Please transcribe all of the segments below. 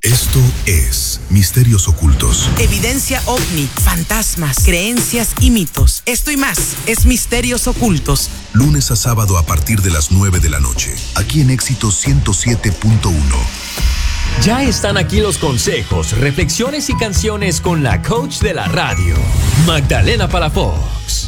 Esto es Misterios Ocultos. Evidencia ovni, fantasmas, creencias y mitos. Esto y más es Misterios Ocultos. Lunes a sábado a partir de las 9 de la noche. Aquí en Éxito 107.1. Ya están aquí los consejos, reflexiones y canciones con la coach de la radio, Magdalena Palafox.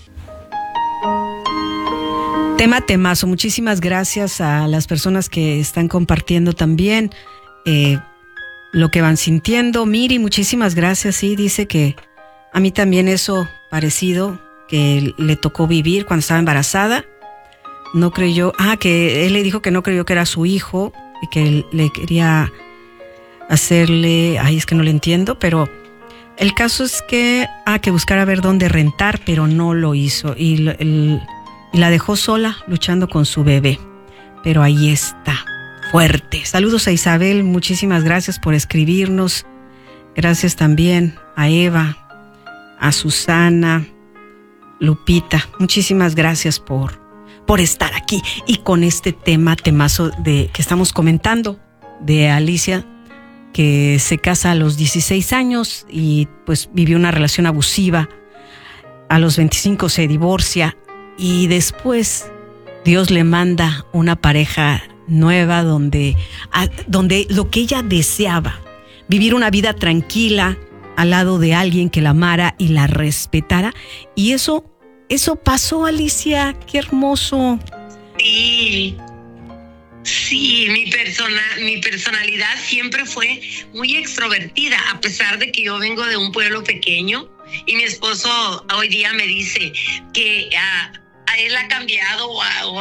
Temazo. Muchísimas gracias a las personas que están compartiendo también lo que van sintiendo. Miri, muchísimas gracias. Sí, dice que a mí también eso parecido que le tocó vivir cuando estaba embarazada. No creyó, que él le dijo que no creyó que era su hijo y que le quería hacerle, es que no le entiendo, pero el caso es que buscara ver dónde rentar, pero no lo hizo y la dejó sola luchando con su bebé, pero ahí está, fuerte. Saludos a Isabel, muchísimas gracias por escribirnos, gracias también a Eva, a Susana, Lupita, muchísimas gracias por estar aquí y con este temazo que estamos comentando de Alicia, que se casa a los 16 años y pues vivió una relación abusiva. A los 25 se divorcia y después Dios le manda una pareja nueva donde lo que ella deseaba, vivir una vida tranquila al lado de alguien que la amara y la respetara, y eso pasó, Alicia. Qué hermoso. Sí, mi personalidad siempre fue muy extrovertida, a pesar de que yo vengo de un pueblo pequeño, y mi esposo hoy día me dice que a él ha cambiado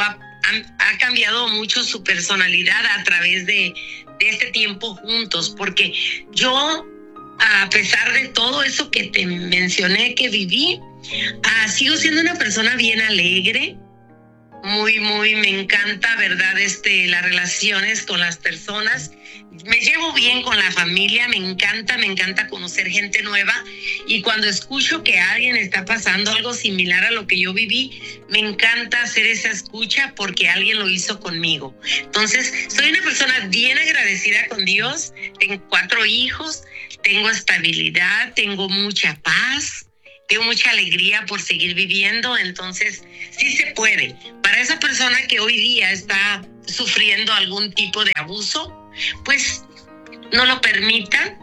ha cambiado mucho su personalidad a través de este tiempo juntos, porque yo, a pesar de todo eso que te mencioné que viví, sigo siendo una persona bien alegre, muy, me encanta, ¿verdad? Las relaciones con las personas. Me llevo bien con la familia, me encanta conocer gente nueva, y cuando escucho que alguien está pasando algo similar a lo que yo viví, me encanta hacer esa escucha porque alguien lo hizo conmigo. Entonces, soy una persona bien agradecida con Dios, tengo 4 hijos, tengo estabilidad, tengo mucha paz, tengo mucha alegría por seguir viviendo. Entonces sí se puede. Para esa persona que hoy día está sufriendo algún tipo de abuso, pues no lo permitan.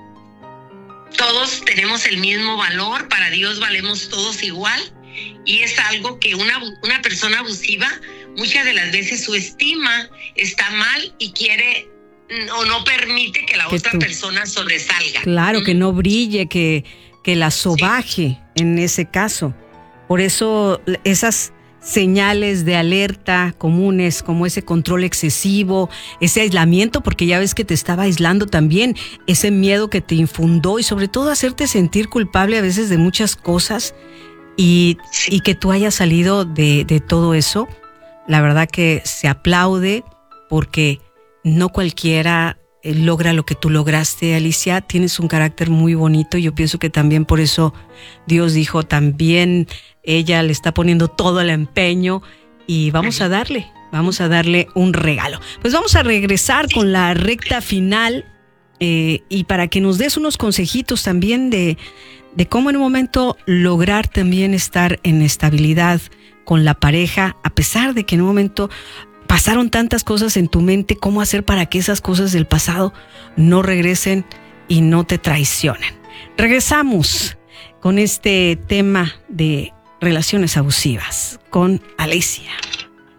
Todos tenemos el mismo valor, para Dios valemos todos igual, y es algo que una persona abusiva muchas de las veces su estima está mal y quiere o no permite que la otra persona sobresalga. Claro, que no brille, que la sobaje, sí, en ese caso. Por eso esas señales de alerta comunes, como ese control excesivo, ese aislamiento, porque ya ves que te estaba aislando también, ese miedo que te infundó, y sobre todo hacerte sentir culpable a veces de muchas cosas, y que tú hayas salido de todo eso, la verdad que se aplaude, porque no cualquiera logra lo que tú lograste, Alicia. Tienes un carácter muy bonito. Yo pienso que también por eso Dios dijo, también ella le está poniendo todo el empeño, y vamos a darle un regalo. Pues vamos a regresar con la recta final, y para que nos des unos consejitos también de cómo en un momento lograr también estar en estabilidad con la pareja, a pesar de que en un momento pasaron tantas cosas en tu mente. ¿Cómo hacer para que esas cosas del pasado no regresen y no te traicionen? Regresamos con este tema de relaciones abusivas con Alicia.